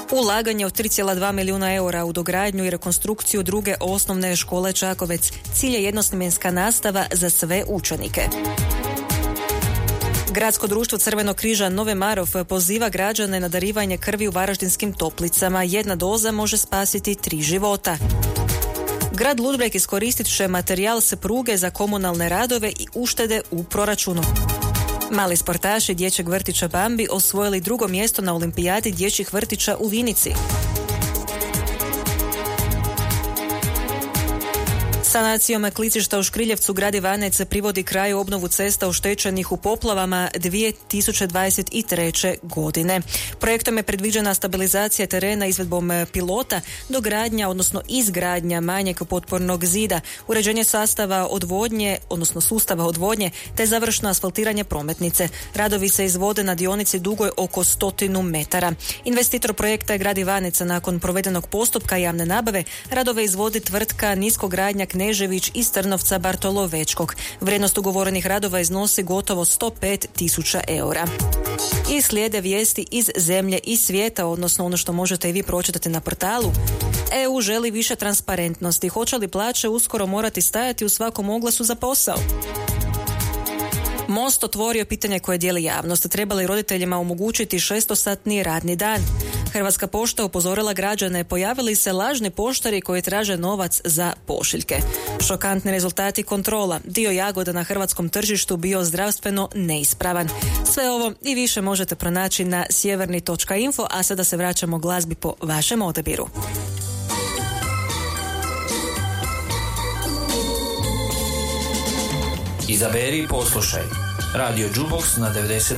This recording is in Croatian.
Ulaganje od 3,2 milijuna eura u dogradnju i rekonstrukciju druge osnovne škole Čakovec. Cilj je jednosmjenska nastava za sve učenike. Gradsko društvo Crvenog križa Nove Marof poziva građane na darivanje krvi u Varaždinskim Toplicama. 1 doza može spasiti 3 života. Grad Ludbreg iskoristit će materijal s pruge za komunalne radove i uštede u proračunu. Mali sportaši dječjeg vrtića Bambi osvojili 2. mjesto na olimpijadi dječjih vrtića u Vinici. Sanacijom klizišta u Škriljevcu grad Ivanec privodi kraju obnovu cesta oštećenih u poplavama 2023. godine. Projektom je predviđena stabilizacija terena izvedbom pilota, dogradnja, odnosno izgradnja manjeg potpornog zida, uređenje sustava odvodnje te završno asfaltiranje prometnice. Radovi se izvode na dionici dugoj oko 100 metara. Investitor projekta je grad Ivanec. Nakon provedenog postupka javne nabave radove izvodi tvrtka Niskogradnja Knežević iz Trnovca Bartolovečkog. Vrijednost ugovorenih radova iznosi gotovo 105.000 eura. I slijede vijesti iz zemlje i svijeta, odnosno ono što možete i vi pročitati na portalu. EU želi više transparentnosti. Hoće li plaće uskoro morati stajati u svakom oglasu za posao? Most otvorio pitanje koje dijeli javnost. Treba li roditeljima omogućiti 6-satni radni dan? Hrvatska pošta upozorila građane, pojavili se lažni poštari koji traže novac za pošiljke. Šokantni rezultati kontrola. Dio jagoda na hrvatskom tržištu bio zdravstveno neispravan. Sve ovo i više možete pronaći na sjeverni.info, a sada se vraćamo glazbi po vašem odabiru. Izaberi i poslušaj. Radio Jukebox na 92.